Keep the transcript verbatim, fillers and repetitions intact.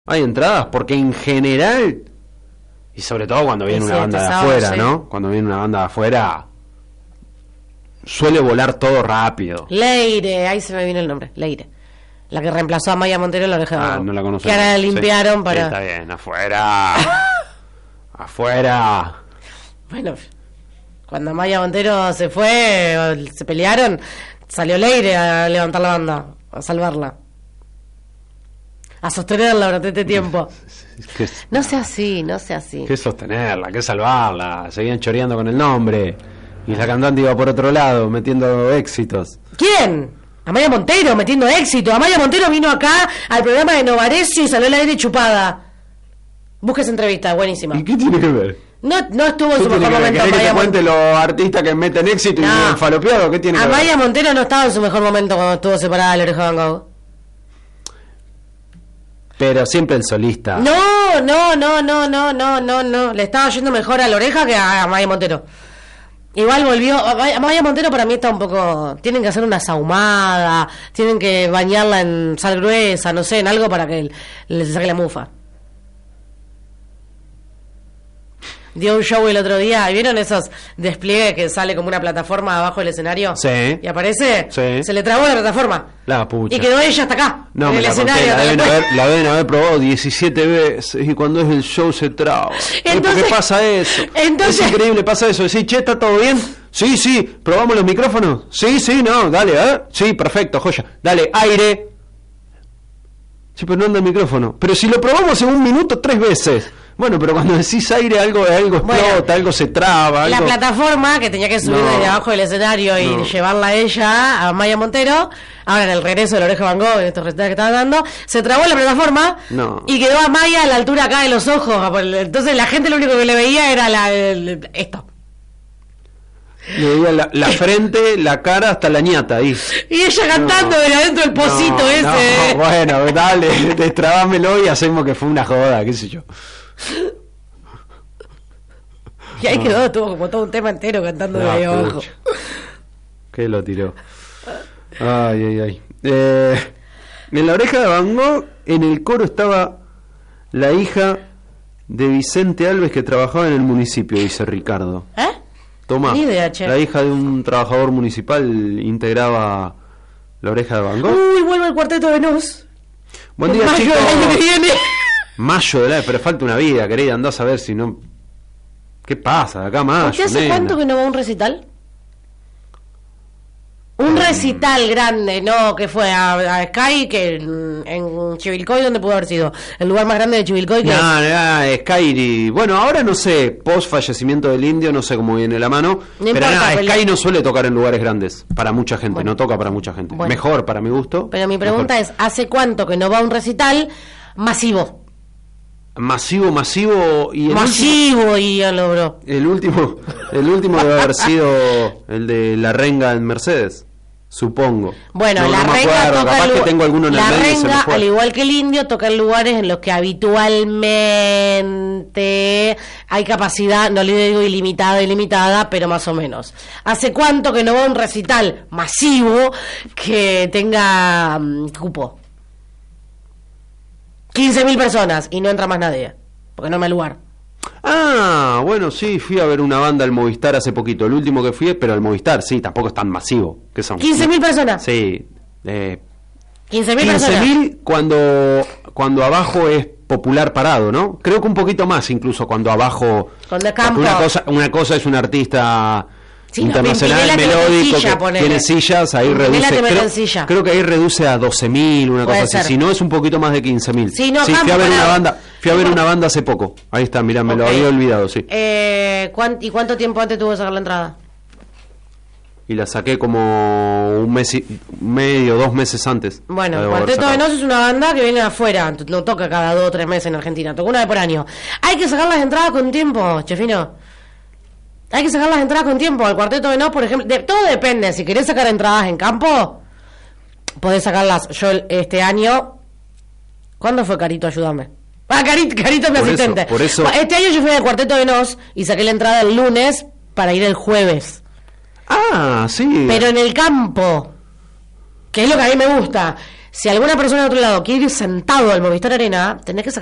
hay entradas, porque en general, y sobre todo cuando viene Sí, una banda de sábado, afuera, sí. ¿no? Cuando viene una banda de afuera, suele volar todo rápido. Leire, ahí se me vino el nombre, Leire. La que reemplazó a Maya Montero en la oreja de Ah, Van Gogh. no la conocemos. Que ahora la Sí. limpiaron Sí, para... está bien, afuera. Afuera. Bueno, cuando Maya Montero se fue, o se pelearon, salió Leire a levantar la banda, a salvarla. A sostenerla durante este tiempo. ¿Qué, No sea así, no sea así. qué sostenerla, qué salvarla? Seguían choreando con el nombre. Y la cantante iba por otro lado, metiendo éxitos. ¿Quién? Amaya Montero, metiendo éxito. Amaya Montero vino acá al programa de Novarecio y salió al aire chupada. Busca esa entrevista, buenísima. ¿Y qué tiene que ver? No, no estuvo en ¿Qué su tiene mejor que ver? momento ¿Querés que te Amaya cuente Montero. los artistas que meten éxito y No. el falopeado? ¿Qué tiene que ver? Amaya Montero no estaba en su mejor momento cuando estuvo separada de la oreja de Van Gogh. Pero siempre el solista. No, no, no, no, no, no, no, no. Le estaba yendo mejor a la oreja que a Amaya Montero. Igual volvió. Amaya Amaya Montero para mí está un poco. Tienen que hacer una sahumada, tienen que bañarla en sal gruesa, no sé, en algo para que le saque la mufa. Dio un show el otro día. ¿Vieron esos despliegues que sale como una plataforma abajo del escenario? Sí. ¿Y aparece? Sí. Se le trabó la plataforma. La pucha. Y quedó ella hasta acá. No, en me el la conté, escenario. la, deben Después- haber, la deben haber probado diecisiete veces y cuando es el show se traba. Entonces- ¿Por qué pasa eso? entonces- Es increíble, pasa eso. Decís, che, ¿está todo bien? Sí, sí. ¿Probamos los micrófonos? Sí, sí, no, dale, ¿eh? Sí, perfecto, joya. Dale, aire. Sí, pero no anda el micrófono. Pero si lo probamos en un minuto tres veces. Bueno, pero cuando decís aire, algo, algo explota, Bueno, algo se traba. La Algo... plataforma que tenía que subir No. desde abajo del escenario y No. llevarla a ella, a Maya Montero, ahora en el regreso de la oreja Van Gogh, en estos recitales que estaban dando, se trabó la plataforma No. y quedó a Maya a la altura acá de los ojos. Entonces la gente lo único que le veía era la, el- esto. Le veía la, la frente, la cara, hasta la ñata ahí. Y ella cantando No. de adentro del pocito No, ese. no, bueno, dale, destrabámelo y hacemos que fue una joda, qué sé yo. Y ahí quedó, tuvo como todo un tema entero cantando de Ah, ahí abajo. pucha. ¿Qué lo tiró? Ay, ay, ay. Eh, en la oreja de Van Gogh, en el coro estaba la hija de Vicente Alves que trabajaba en el municipio, dice Ricardo. ¿Eh? Tomá, Ni idea, che. la hija de un trabajador municipal integraba la oreja de Van Gogh. Uy, vuelve el cuarteto de Nos. Buen día, Mayo chicos. del año que viene. Mayo del año, pero falta una vida, querida, andás a ver si no... ¿Qué pasa? De acá a mayo, ¿Usted hace nena. cuánto que no va a un recital? Un recital grande, no, que fue a, a Sky, que en, en Chivilcoy, ¿dónde pudo haber sido? El lugar más grande de Chivilcoy, que No, es... no, Sky, bueno, ahora no sé, post fallecimiento del indio, no sé cómo viene la mano, No pero importa, nada, pero- Sky no suele tocar en lugares grandes, para mucha gente, Bueno. no toca para mucha gente. Bueno. Mejor para mi gusto. Pero mi pregunta mejor. es, ¿hace cuánto que no va a un recital masivo? Masivo, masivo, y el Masivo, y ya logró. último, el último, el último debe haber sido el de La Renga en Mercedes, supongo. Bueno, No, la no me renga acuerdo, toca capaz en que lu- tengo alguno en la el medio y se me renga, fue. al igual que el indio, toca en lugares en los que habitualmente hay capacidad, no le digo ilimitada, ilimitada, pero más o menos. ¿Hace cuánto que no va a un recital masivo que tenga mm, cupo? quince mil personas y no entra más nadie, porque no me da lugar. Ah, bueno, sí, fui a ver una banda al Movistar hace poquito. El último que fui, pero al Movistar, sí, tampoco es tan masivo. ¿Qué son? quince mil personas. Sí, eh, quince mil quince personas. mil cuando, cuando abajo es popular parado, ¿no? Creo que un poquito más incluso cuando abajo... Cuando es porque campo. Una cosa, una cosa es un artista... Sí, no, internacional, Pimpinela tiene melódico, silla, que ponele. tiene sillas, ahí Pimpinela reduce, te mete creo, en silla. creo que ahí reduce a doce mil, una Puede cosa así, ser. si no es un poquito más de quince mil. Sí, no, fui campo a ver una parado. banda, fui a ver una banda hace poco, ahí está, mirá, me lo Ok. había olvidado, sí. Eh, ¿cuán- ¿Y cuánto tiempo antes tuvo que sacar la entrada? Y la saqué como un mes y medio, dos meses antes. Bueno, La el debo haber Cuarteto de sacado. Nos es una banda que viene de afuera, no toca cada dos o tres meses en Argentina, toca una vez por año. Hay que sacar las entradas con tiempo, Chefino. Hay que sacar las entradas con tiempo. Al Cuarteto de Nos, por ejemplo, de- todo depende. Si querés sacar entradas en campo, podés sacarlas. Yo el- este año... ¿Cuándo fue Carito? Ayúdame. Ah, Carito, Carito es mi Por eso, asistente. por eso- Este año yo fui al Cuarteto de Nos y saqué la entrada el lunes para ir el jueves. Ah, sí. Pero en el campo, que es lo que a mí me gusta. Si alguna persona de otro lado quiere ir sentado al Movistar Arena, tenés que sacar